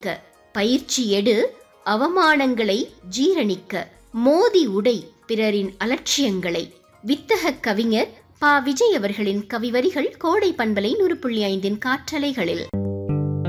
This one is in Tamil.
பயிற்சி எடு அவமானங்களை ஜீரணிக்க, மோதி உடை பிறரின் அலட்சியங்களை. வித்தக கவிஞர் ப. விஜய் அவர்களின் கவிவரிகள் கோடை பண்பலை 100.5 காற்றலைகளில்.